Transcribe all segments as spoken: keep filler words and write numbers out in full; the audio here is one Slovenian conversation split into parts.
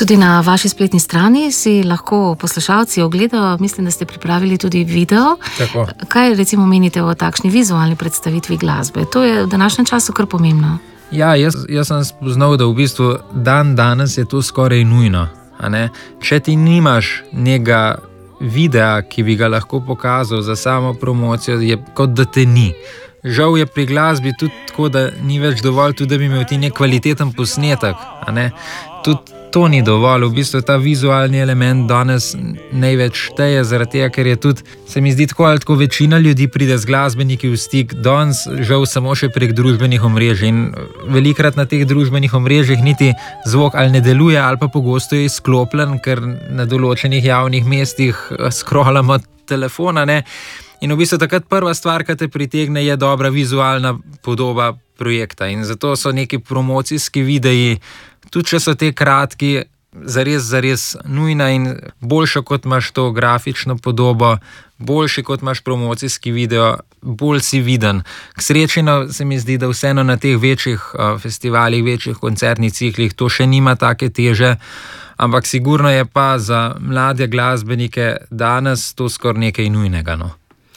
Tudi na vaši spletni strani si lahko poslušalci ogledajo, mislim, da ste pripravili tudi video. Tako. Kaj recimo menite o takšni vizualni predstavitvi glasbe? To je v današnjem času kar pomembno. Ja, jaz, jaz sem spoznal, da v bistvu dan danes je to skoraj nujno. A ne? Če ti nimaš nekega videa, ki bi ga lahko pokazal za samo promocijo, je kot da te ni. Žal je pri glasbi tudi tako, da ni več dovolj tudi, da bi imel ti nek kvaliteten posnetek. A ne? Tudi to ni dovolj, v bistvu ta vizualni element danes največ šteje, zaradi tega, ker je tudi, se mi zdi tako, ali tako večina ljudi pride z glasbeniki v stik, danes žal samo še prek družbenih omrežij in velikrat na teh družbenih omrežjih niti zvok ali ne deluje, ali pa pogosto je izklopljen, ker na določenih javnih mestih scrollamo telefona, ne. In v bistvu takrat prva stvar, ki te pritegne, je dobra vizualna podoba projekta in zato so neki promocijski videi, tudi če so te kratki, zares, zares nujna in boljša kot imaš to grafično podobo, boljši kot imaš promocijski video, bolj si viden. K srečino se mi zdi, da vseeno na teh večjih uh, festivalih, večjih koncertnih ciklih to še nima take teže, ampak sigurno je pa za mlade glasbenike danes to skoraj nekaj nujnega, no.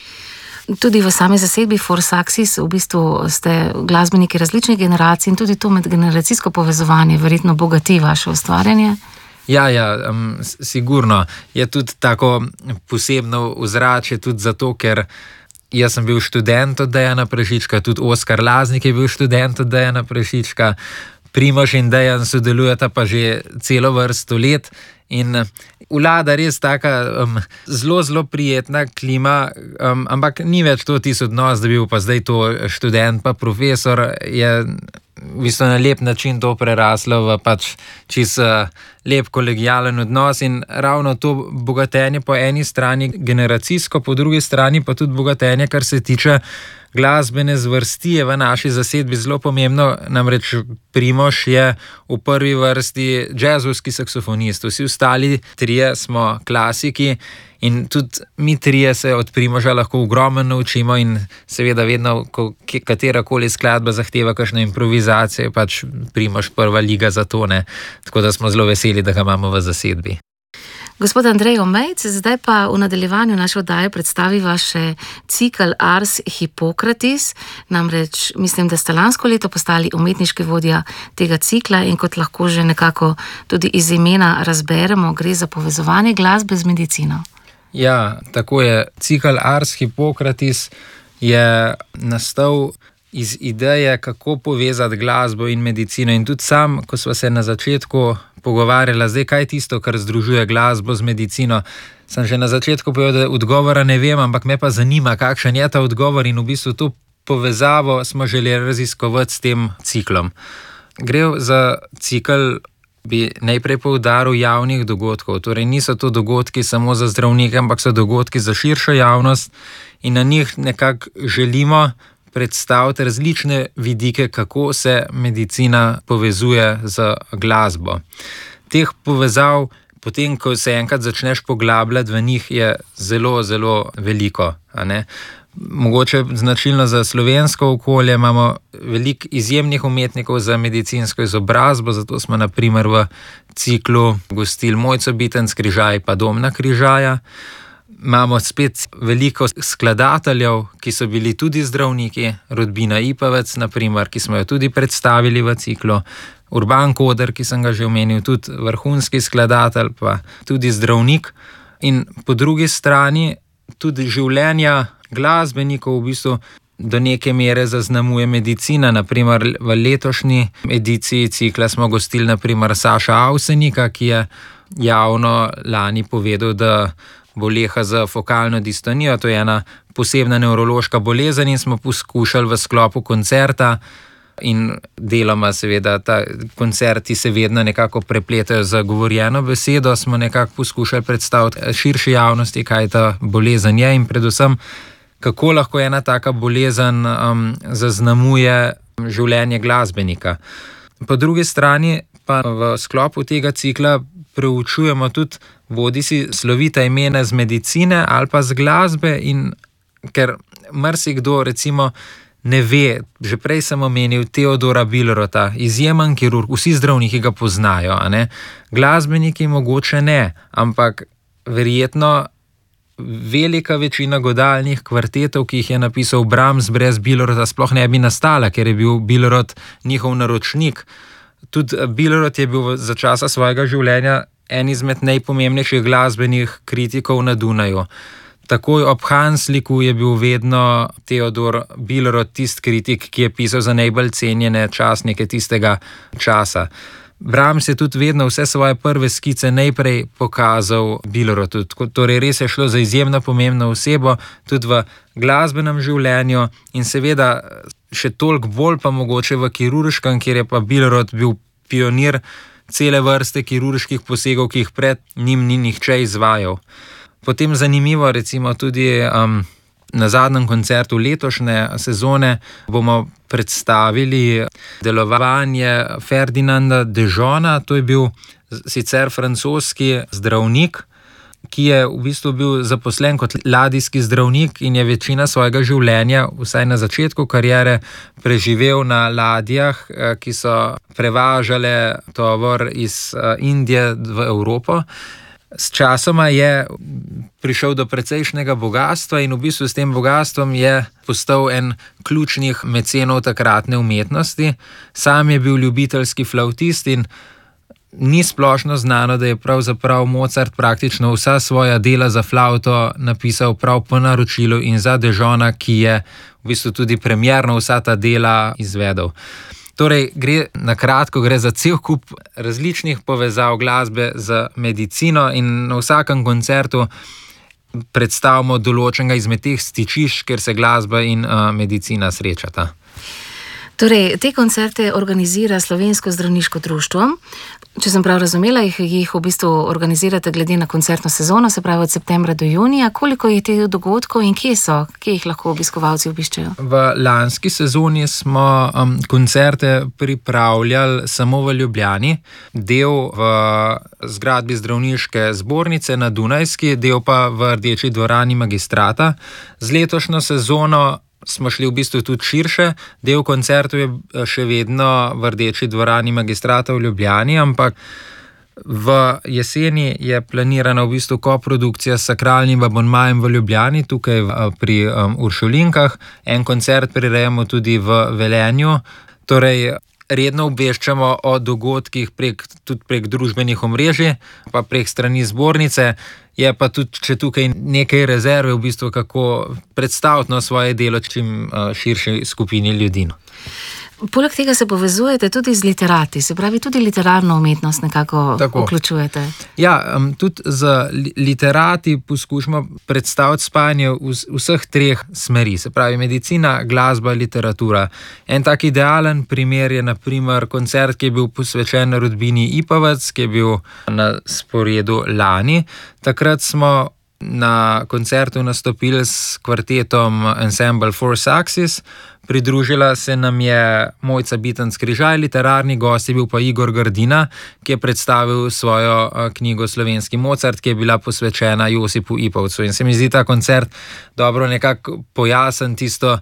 Tudi v sami zasedbi Force Axis v bistvu ste glasbeniki različnih generacij in tudi to medgeneracijsko povezovanje verjetno bogati vaše ustvarjanje. Ja, ja, um, sigurno. Je tudi tako posebno ozračje tudi zato, ker jaz sem bil študent od Dejana Prešička, tudi Oskar Laznik je bil študent od Dejana Prešička, Primož in Dejan sodelujeta pa že celo vrsto let in vlada res taka um, zelo, zelo prijetna klima, um, ampak ni več to tisti odnos, da bi bil pa zdaj to študent pa profesor, je v bistvu na lep način to preraslo v pač čist uh, lep kolegijalen odnos in ravno to bogatenje po eni strani generacijsko, po drugi strani pa tudi bogatenje, kar se tiče glasbene zvrsti, je v naši zasedbi zelo pomembno, namreč Primož je v prvi vrsti džezovski saksofonist, vsi ostali trije smo klasiki in tudi mi trije se od Primoža lahko ogromno naučimo in seveda vedno, ko katerakoli skladba zahteva kakšno improvizacijo, pač Primož prva liga za to, ne, tako da smo zelo veseli, da ga imamo v zasedbi. Gospod Andrej Omejc, zdaj pa v nadaljevanju naše oddaje predstaviva še cikel Ars Hippocratis, namreč mislim, da ste lansko leto postali umetniški vodja tega cikla in kot lahko že nekako tudi iz imena razberemo, gre za povezovanje glasbe z medicino. Ja, tako je. Cikel Ars Hippocratis je nastal iz ideje, kako povezati glasbo in medicino in tudi sam, ko sva se na začetku pogovarjala, zdaj kaj je tisto, kar združuje glasbo z medicino, sem že na začetku povedal, da odgovora ne vem, ampak me pa zanima, kakšen je ta odgovor in v bistvu to povezavo smo želeli raziskovati s tem ciklom. Gre za cikel, bi najprej poudaril, javnih dogodkov, torej niso to dogodki samo za zdravnike, ampak so dogodki za širšo javnost in na njih nekako želimo predstaviti različne vidike, kako se medicina povezuje z glasbo. Teh povezav, potem, ko se enkrat začneš poglabljati v njih, je zelo, zelo veliko, a ne? Mogoče značilno za slovensko okolje imamo veliko izjemnih umetnikov za medicinsko izobrazbo, zato smo na primer v ciklu gostili Mojco Bitenc Križaj pa Domna Križaja. Imamo spet veliko skladateljev, ki so bili tudi zdravniki, Rodbina Ipavec, na primer, ki smo jo tudi predstavili v ciklu, Urban Koder, ki sem ga že omenil, tudi vrhunski skladatelj, pa tudi zdravnik. In po drugi strani tudi življenja glasbenikov v bistvu do neke mere zaznamuje medicina. Na primer, v letošnji ediciji cikla smo gostili na primer Saša Avsenika, ki je javno lani povedal, da boleha za fokalno distonijo, to je ena posebna nevrološka bolezen in smo poskušali v sklopu koncerta in deloma seveda ta koncerti se vedno nekako prepletajo z govorjeno besedo, smo nekako poskušali predstaviti širši javnosti, kaj ta bolezen je in predvsem, kako lahko ena taka bolezen um, zaznamuje življenje glasbenika. Po drugi strani pa v sklopu tega cikla preučujemo tudi bodisi slovita imena z medicine ali pa z glasbe in ker marsikdo recimo ne ve, že prej sem omenil Theodora Billerota, izjemen kirurg, vsi zdravniki ga poznajo, a ne? Glasbeniki mogoče ne, ampak verjetno velika večina godalnih kvartetov, ki jih je napisal Brahms, brez Billerota sploh ne bi nastala, ker je bil Billerot njihov naročnik. Tudi Billerot je bil za časa svojega življenja en izmed najpomembnejših glasbenih kritikov na Dunaju. Takoj ob Hansliku je bil vedno Theodor Billerot tist kritik, ki je pisal za najbolj cenjene časnike tistega časa. Brahms je tudi vedno vse svoje prve skice najprej pokazal Billerotu. Torej res je šlo za izjemno pomembno osebo tudi v glasbenem življenju in seveda še toliko bolj pa mogoče v kirurškem, kjer je pa Billerot bil pionir cele vrste kirurških posegov, ki jih pred njim ni nihče izvajal. Potem zanimivo recimo tudi um, na zadnjem koncertu letošnje sezone bomo predstavili delovanje Ferdinanda Dijona, to je bil sicer francoski zdravnik, ki je v bistvu bil zaposlen kot ladijski zdravnik in je večina svojega življenja, vsaj na začetku kariere, preživel na ladjah, ki so prevažale tovor iz Indije v Evropo. S časoma je prišel do precejšnjega bogatstva in v bistvu s tem bogatstvom je postal en ključnih mecenov takratne umetnosti. Sam je bil ljubiteljski flavtist in ni splošno znano, da je pravzaprav Mozart praktično vsa svoja dela za flavto napisal prav po naročilu in za Dijona, ki je v bistvu tudi premierno vsa ta dela izvedel. Torej, gre na kratko, gre za cel kup različnih povezav glasbe z medicino in na vsakem koncertu predstavimo določenega izmed teh stičišč, kjer se glasba in uh, medicina srečata. Torej, te koncerte organizira Slovensko zdravniško društvo. Če sem prav razumela, jih, jih v bistvu organizirate glede na koncertno sezono, se pravi od septembra do junija. Koliko je teh dogodkov in kje so? Kje jih lahko obiskovalci obiščejo? V lanski sezoni smo um, koncerte pripravljali samo v Ljubljani, del v zgradbi zdravniške zbornice na Dunajski, del pa v Rdeči dvorani Magistrata. Z letošnjo sezono smo šli v bistvu tudi širše, del koncertov je še vedno v Rdeči dvorani Magistrata v Ljubljani, ampak v jeseni je planirana v bistvu koprodukcija s Sakralnim abonmajem v Ljubljani, tukaj pri um, Uršulinkah. En koncert prirejamo tudi v Velenju, torej redno obveščamo o dogodkih prek, tudi prek družbenih omrežij, pa prek strani zbornice. Je pa tudi, če tukaj nekaj rezerve, v bistvu kako predstaviti svoje delo čim širši skupini ljudi. Poleg tega se povezujete tudi z literati, se pravi tudi literarno umetnost nekako Tako. vključujete. Ja, tudi z literati poskušamo predstaviti spajanje vseh treh smeri, se pravi medicina, glasba, literatura. En tak idealen primer je na primer koncert, ki je bil posvečen rodbini Ipavec, ki je bil na sporedu lani. Takrat smo na koncertu nastopili s kvartetom Ensemble Four Saxes. Pridružila se nam je Mojca Bitenc-Križaj, literarni gost je bil pa Igor Grdina, ki je predstavil svojo knjigo Slovenski Mozart, ki je bila posvečena Josipu Ipavcu. In se mi zdi ta koncert dobro nekako pojasni tisto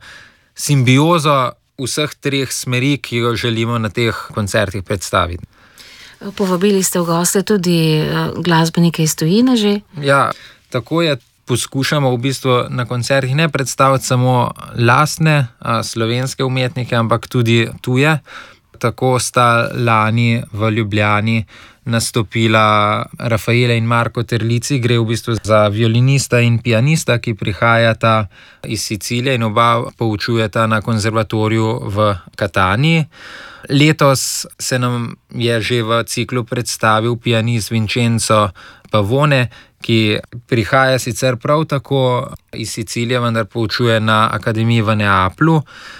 simbiozo vseh treh smeri, ki jo želimo na teh koncertih predstaviti. Povabili ste v goste tudi glasbenike iz tujine že? Ja, tako je. Poskušamo v bistvu na koncertih ne predstaviti samo lastne a, slovenske umetnike, ampak tudi tuje. Tako sta lani v Ljubljani nastopila Rafaela in Marko Terlici, gre v bistvu za violinista in pianista, ki prihajata iz Sicilije in oba poučujeta na konzervatoriju v Kataniji. Letos se nam je že v ciklu predstavil pianist Vincenzo Pavone, ki prihaja sicer prav tako iz Sicilije, vendar poučuje na akademiji v Neaplju.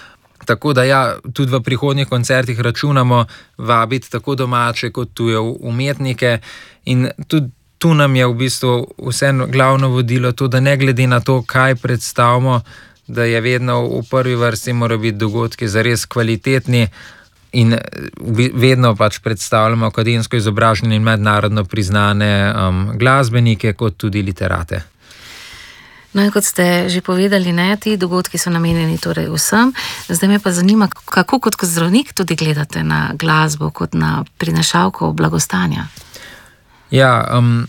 Tako da ja, tudi v prihodnjih koncertih računamo vabiti tako domače kot tuje umetnike in tudi tu nam je v bistvu vseeno glavno vodilo to, da ne glede na to, kaj predstavimo, da je vedno v prvi vrsti mora biti dogodki zares kvalitetni in vedno pač predstavljamo akademsko izobražene in mednarodno priznane um, glasbenike kot tudi literate. No, in kot ste že povedali, ne, ti dogodki so namenjeni torej vsem. Zdaj me pa zanima, kako kot zdravnik tudi gledate na glasbo, kot na prinašalko blagostanja. Ja, um,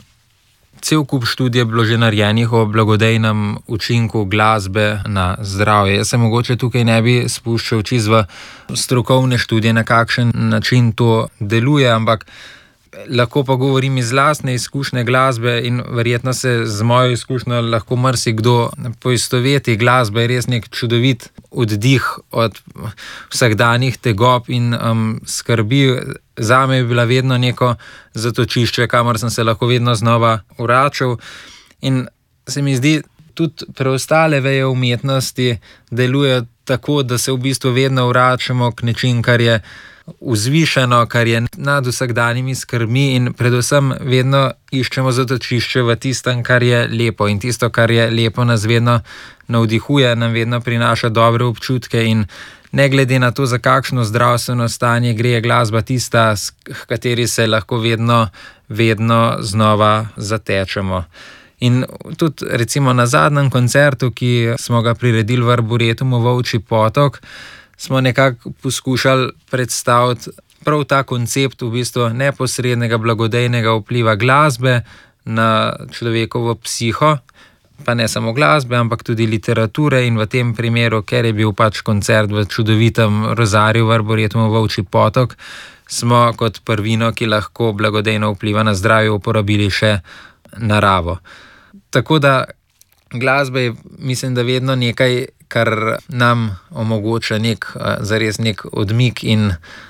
cel kup študij je bilo že narejenih o blagodejnem učinku glasbe na zdravje. Jaz se mogoče tukaj ne bi spuščal čisto v strokovne študije, na kakšen način to deluje, ampak lahko pa govorim iz lastne izkušnje glasbe in verjetno se z mojo izkušnjo lahko marsikdo poistoveti. Glasba je res nek čudovit oddih od vsakdanjih tegob in um, skrbi. Zame je bila vedno neko zatočišče, kamor sem se lahko vedno znova vračal. In se mi zdi, tudi preostale veje umetnosti delujejo tako, da se v bistvu vedno vračamo k nečim, kar je vzvišeno, kar je nad vsakdanjimi skrbmi in predvsem vedno iščemo zatočišče v tistem, kar je lepo, in tisto, kar je lepo, nas vedno navdihuje, nam vedno prinaša dobre občutke in ne glede na to, za kakšno zdravstveno stanje gre, je glasba tista, h kateri se lahko vedno, vedno znova zatečemo. In tudi recimo na zadnjem koncertu, ki smo ga priredili v Arboretumu Volčji potok, smo nekako poskušali predstaviti prav ta koncept v bistvu neposrednega blagodejnega vpliva glasbe na človekovo psiho, pa ne samo glasbe, ampak tudi literature, in v tem primeru, ker je bil pač koncert v čudovitem rozarju v Arboretumu Volčji potok, smo kot prvino, ki lahko blagodejno vpliva na zdravje, uporabili še naravo. Tako da glasba je, mislim, da vedno nekaj, kar nam omogoča nek, zares nek odmik in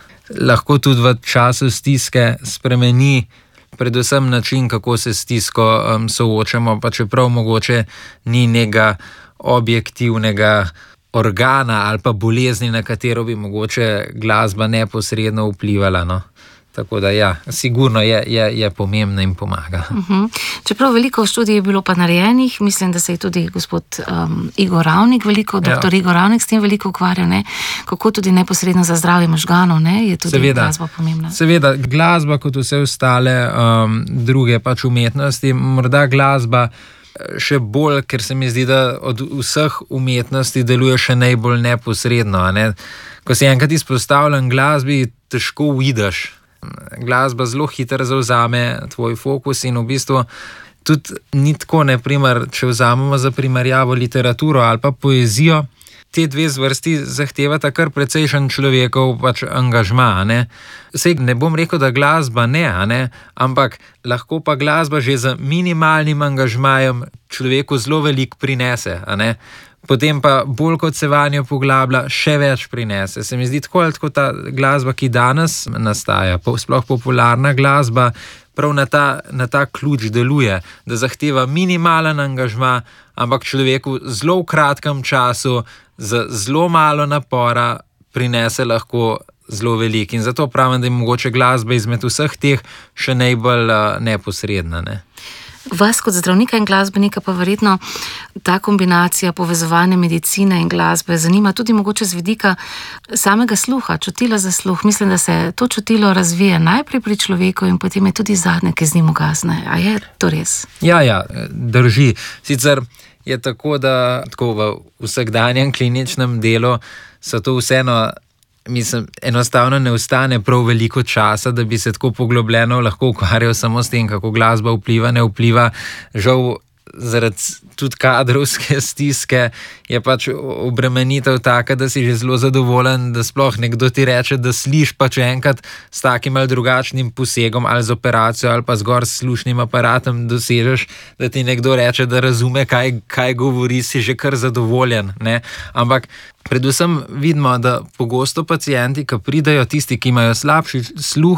lahko tudi v času stiske spremeni predvsem način, kako se s stisko um, soočamo, pa čeprav mogoče ni nekega objektivnega organa ali pa bolezni, na katero bi mogoče glasba neposredno vplivala, no. Tako da ja, sigurno je, je, je pomembna in pomaga. Uh-huh. Čeprav veliko študij je bilo pa narejenih, mislim, da se je tudi gospod um, Igor Ravnik veliko, doktor ja. Igor Ravnik s tem veliko ukvarjal, ne? Kako tudi neposredno za zdravje možganov, ne? Je tudi seveda, glasba pomembna. Seveda, glasba kot vse ostale um, druge pač umetnosti, morda glasba še bolj, ker se mi zdi, da od vseh umetnosti deluje še najbolj neposredno, ne? Ko si enkrat izpostavljen glasbi, težko uideš. Glasba zelo hitro zavzame tvoj fokus in v bistvu tudi ni tako, ne primer, če vzamemo za primerjavo literaturo ali pa poezijo, te dve zvrsti zahtevata kar precejšen človekov pač angažma, ne. Sej ne bom rekel, da glasba ne, ne, ampak lahko pa glasba že z minimalnim angažmajem človeku zelo veliko prinese, a ne. Potem pa bolj kot se vanjo poglablja, še več prinese. Se mi zdi tako ali tako ta glasba, ki danes nastaja, sploh popularna glasba, prav na ta, na ta ključ deluje, da zahteva minimalen angažma, ampak človeku zelo v kratkem času, z zelo malo napora prinese lahko zelo veliko. In zato pravim, da je mogoče glasba izmed vseh teh še najbolj uh, neposredna, ne. Vas kot zdravnika in glasbenika pa verjetno ta kombinacija povezovanja medicine in glasbe zanima tudi mogoče z vidika samega sluha, čutila za sluh. Mislim, da se to čutilo razvije najprej pri človeku in potem je tudi zadnje, ki z njim ugasne. A je to res? Ja, ja, drži. Sicer je tako, da tako v vsakdanjem kliničnem delu so to vseeno, mislim, enostavno ne ostane prav veliko časa, da bi se tako poglobljeno lahko ukvarjal samo s tem, kako glasba vpliva, ne vpliva. Žal zaradi tudi kadrovske stiske je pač obremenitev taka, da si že zelo zadovoljen, da sploh nekdo ti reče, da sliš pač enkrat s takim ali drugačnim posegom ali z operacijo ali pa zgor s slušnim aparatom dosežeš, da ti nekdo reče, da razume, kaj, kaj govori, si že kar zadovoljen, ne. Ampak predvsem vidimo, da pogosto pacienti, ki pridejo, tisti, ki imajo slabši sluh,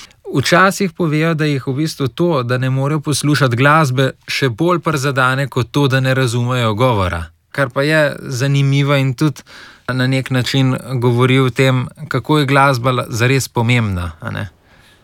včasih povejo, da jih v bistvu to, da ne morejo poslušati glasbe, še bolj prizadene kot to, da ne razumejo govora. Kar pa je zanimivo in tudi na nek način govori o tem, kako je glasba zares pomembna, a ne.